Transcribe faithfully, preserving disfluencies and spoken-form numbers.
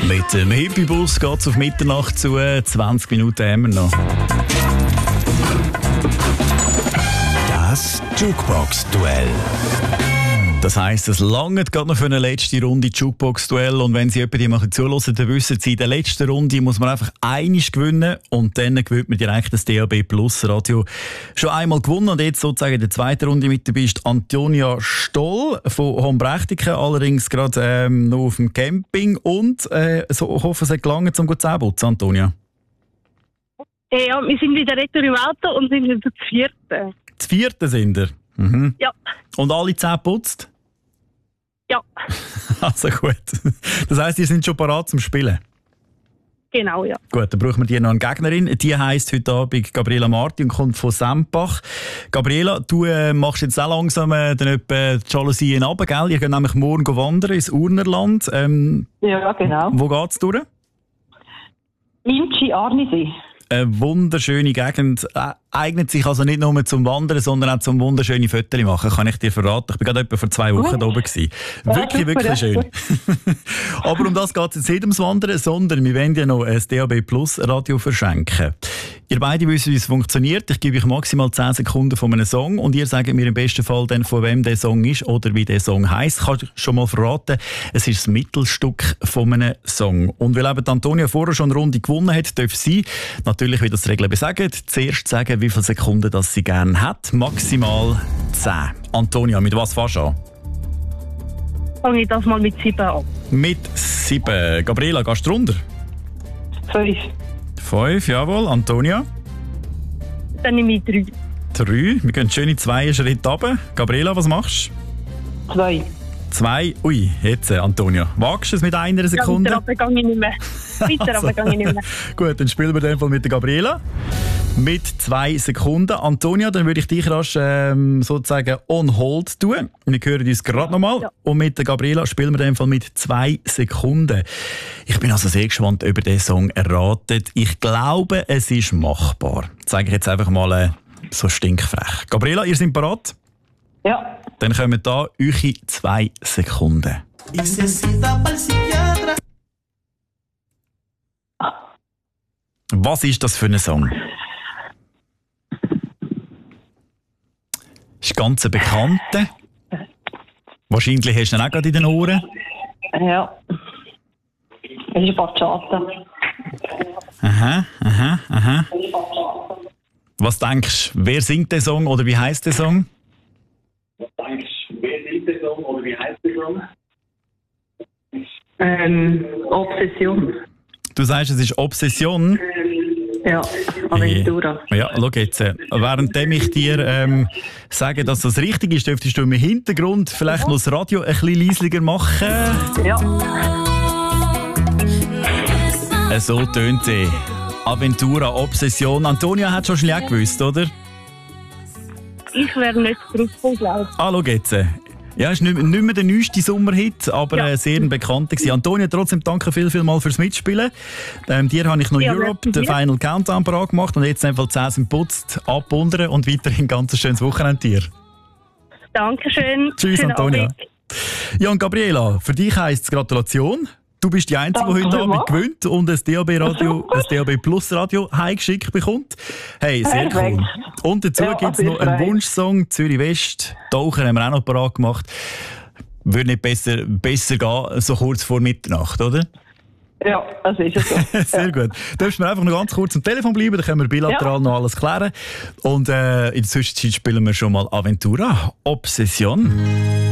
Mit dem Hippie-Bus geht es auf Mitternacht zu. zwanzig Minuten haben wir noch. Das Jukebox-Duell. Das heisst, es langt gerade noch für eine letzte Runde Jukebox-Duell. Und wenn Sie jemanden mal zuhören, dann wissen Sie, in der letzten Runde muss man einfach einiges gewinnen und dann gewinnt man direkt das D A B Plus Radio. Schon einmal gewonnen und jetzt sozusagen in der zweiten Runde mit dabei ist Antonia Stoll von Hombrechtiken, allerdings gerade ähm, noch auf dem Camping. Und äh, so, ich hoffe, es hat gelangt, um gut zu putzen, Antonia. Ja, wir sind wieder retour im Auto und sind wieder zu vierten. Zu vierten sind wir? Mhm. Ja. Und alle zehn putzt? Ja. Also gut. Das heisst, ihr sind schon parat zum Spielen? Genau, ja. Gut, dann brauchen wir dir noch eine Gegnerin. Die heisst heute Abend Gabriela Marti und kommt von Sempach. Gabriela, du äh, machst jetzt auch langsam äh, dann etwa die Jalousien runter, gell? Ihr geht nämlich morgen wandern ins Urnerland. Ähm, ja, genau. Wo geht's durch? Inchi Arnisee. Eine wunderschöne Gegend. Äh, eignet sich also nicht nur zum Wandern, sondern auch zum wunderschöne Fotos machen, kann ich dir verraten. Ich war gerade etwa vor zwei Wochen da oben gewesen. Wirklich, wirklich schön. Aber um das geht es jetzt nicht ums Wandern, sondern wir wollen ja noch ein D A B Plus Radio verschenken. Ihr beide wisst, wie es funktioniert. Ich gebe euch maximal zehn Sekunden von einem Song und ihr sagt mir im besten Fall dann, von wem der Song ist oder wie der Song heisst. Ich kann schon mal verraten, es ist das Mittelstück von einem Song. Und weil eben Antonia vorher schon eine Runde gewonnen hat, darf sie natürlich, wie das die Regeln besagen, zuerst sagen, wie viele Sekunden das sie gerne hat. Maximal zehn. Antonia, mit was fährst du an? Fange ich das mal mit sieben an. Mit sieben. Gabriela, gehst du runter? Fünf. Fünf, jawohl. Antonia? Dann nehme ich drei. Drei. Wir gehen schön in zwei Schritte runter. Gabriela, was machst du? Zwei. Zwei. Ui, jetzt, Antonia. Wagst du es mit einer Sekunde? Ja, weiter runter gehe ich nicht mehr. Weiter also, runter gehe ich nicht mehr. Gut, dann spielen wir den Fall mit der Gabriela. Mit zwei Sekunden. Antonia, dann würde ich dich rasch ähm, sozusagen on hold tun. Wir hören uns gerade nochmal. Ja. Und mit der Gabriela spielen wir den Fall mit zwei Sekunden. Ich bin also sehr gespannt, ob ihr den Song erratet. Ich glaube, es ist machbar. Das sage ich jetzt einfach mal äh, so stinkfrech. Gabriela, ihr seid bereit? Ja. Dann kommen da eure zwei Sekunden. Was ist das für ein Song? Ist ganz ein bekannter. Wahrscheinlich hast du ihn auch gerade in den Ohren. Ja. Es ist Bachata. Aha, aha, aha. Was denkst du, wer singt den Song oder wie heisst der Song? Was denkst du, wer singt den Song oder wie heisst der Song? Ähm, Obsession. Du sagst, es ist Obsession? Ja, Aventura. Hey. Ja, schau jetzt. Währenddem ich dir ähm, sage, dass das richtig ist, dürftest du im Hintergrund vielleicht ja. noch das Radio ein bisschen leislicher machen. Ja. So tönt sie. Aventura, Obsession. Antonia hat schon schnell gewusst, oder? Ich wäre nicht drauf gekommen, glaube ich. Ah, schau jetzt. Ja, es ist nicht, nicht mehr der neueste Sommerhit, aber ja. äh, sehr ein bekannter gewesen. Antonia, trotzdem danke viel, viel mal fürs Mitspielen. Ähm, dir habe ich noch ja, Europe, den Final Countdown parat gemacht und jetzt einfach zehn sind putzt, abwundern und weiterhin ein ganz schönes Wochenende dir. Dankeschön. Tschüss, Schönen Antonia. Abend. Ja, und Gabriela, für dich heisst es Gratulation. Du bist die Einzige, die heute Abend gewinnt und ein D A B Radio, ein D A B Plus Radio heimgeschickt bekommt. Hey, sehr cool. Und dazu ja, gibt es noch einen Wunschsong, Zürich West. Taucher haben wir auch noch parat gemacht. Würde nicht besser, besser gehen, so kurz vor Mitternacht, oder? Ja, das ist es so. Sehr ja. gut. Du darfst mir einfach noch ganz kurz am Telefon bleiben, dann können wir bilateral ja. noch alles klären. Und äh, in der Zwischenzeit spielen wir schon mal Aventura, Obsession.